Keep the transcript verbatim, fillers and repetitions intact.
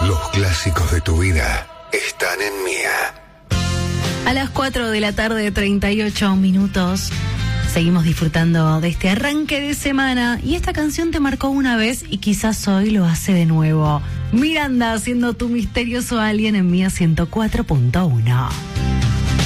Los clásicos de tu vida están en Mía. A las cuatro de la tarde, treinta y ocho minutos. Seguimos disfrutando de este arranque de semana y esta canción te marcó una vez y quizás hoy lo hace de nuevo. Miranda haciendo Tu Misterioso Alguien en Mía ciento cuatro punto uno.